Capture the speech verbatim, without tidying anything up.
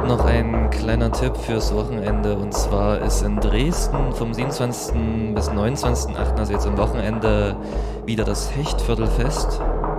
noch ein kleiner Tipp fürs Wochenende, und zwar ist in Dresden vom siebenundzwanzigsten bis neunundzwanzigsten achten, also jetzt am Wochenende, wieder das Hechtviertelfest.